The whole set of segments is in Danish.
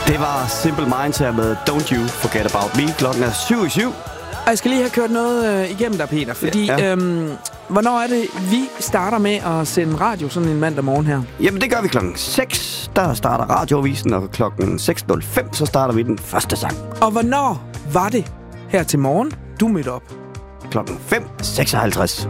Det var Simple Minds her med Don't You Forget About Me. Klokken er 7:07. Og jeg skal lige have kørt noget igennem dig, Peter, fordi hvornår er det, vi starter med at sende radio sådan en mandag morgen her? Jamen, det gør vi klokken 6. Der starter radioavisen, og klokken 6:05, så starter vi den første sang. Og hvornår var det her til morgen, du mødte op? Klokken 5:56. Så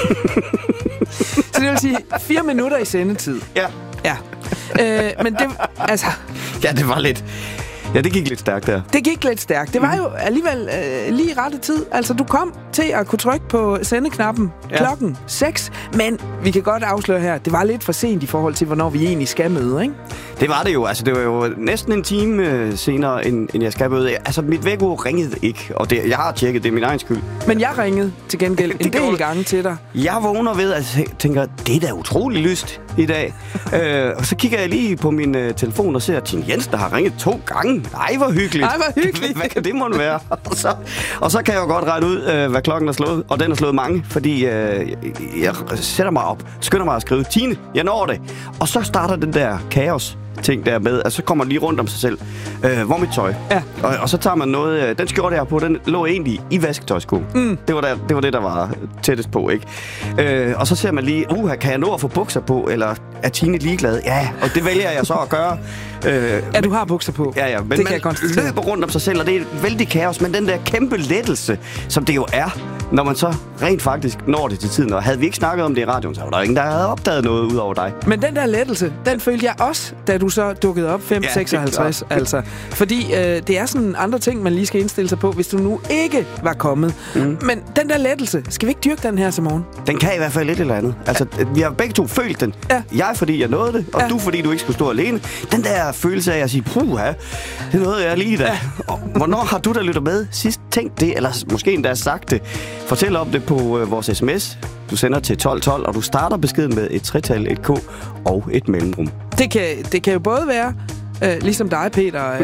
det vil sige 4 minutter i sendetid. Ja. Ja. Men det, altså... Ja, det var lidt... Ja, det gik lidt stærkt der. Det gik lidt stærkt. Det var jo alligevel lige i rette tid. Altså, du kom til at kunne trykke på sendeknappen klokken 6. Men vi kan godt afsløre her, det var lidt for sent i forhold til, hvornår vi egentlig skal møde, ikke? Det var det jo. Altså, det var jo næsten en time senere, end jeg skal møde. Altså, mit vækord ringede ikke. Og det, jeg har tjekket, det er min egen skyld. Men jeg ringede til gengæld en del gange til dig. Jeg vågner ved, at jeg tænker, det er da utrolig lyst i dag. Og så kigger jeg lige på min telefon og ser, at Tine Jensen har ringet 2 gange. Nej, hvor hyggeligt. Ej, hvor hyggeligt. Hvad kan det måtte være? Og så kan jeg jo godt regne ud, hvad klokken er slået. Og den er slået mange, fordi jeg sætter mig op, skynder mig at skrive, Tine, jeg når det. Og så starter den der kaos ting der med, altså så kommer lige rundt om sig selv. Hvor er mit tøj? Ja. Og så tager man noget, den skjorte her på, den lå egentlig i vasketøjskurven. Det var det, der var tættest på, ikke? Og så ser man lige, kan jeg nå at få bukser på, eller er Tine ligeglad? Ja, og det vælger jeg så at gøre. Ja, du har bukser på. Ja, men det kan jeg konstatere. Løber rundt om sig selv, og det er et vældig kaos, men den der kæmpe lettelse, som det jo er, når man så rent faktisk når det til tiden. Og havde vi ikke snakket om det i radioen, så var der ingen, der havde opdaget noget ud over dig. Men den der lettelse, den følte jeg også, da du så dukkede op 5:56. Altså. Fordi det er sådan andre ting, man lige skal indstille sig på, hvis du nu ikke var kommet. Men den der lettelse, skal vi ikke dyrke den her til morgen? Den kan i hvert fald lidt eller andet. Altså, vi har begge to følt den. Ja. Jeg, fordi jeg nåede det, og du, fordi du ikke skulle stå alene. Den der følelse af at sige, puha, det nåede jeg lige da. Ja. Og hvornår har du, der lytter med, sidst tænkt det, eller måske endda sagt det? Fortæl om det på vores sms. Du sender til 1212, og du starter beskeden med et tretal, et K og et mellemrum. Det kan jo både være, ligesom dig, Peter,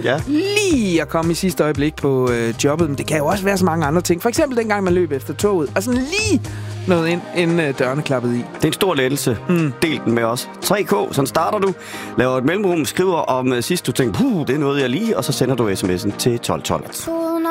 lige at komme i sidste øjeblik på jobbet, men det kan jo også være så mange andre ting. For eksempel dengang, man løb efter toget, og sådan lige noget ind, inden dørene klappede i. Det er en stor lettelse. Del den med os. 3K, sådan starter du, laver et mellemrum, skriver om sidst du tænker, det er noget jeg lige, og så sender du sms'en til 1212.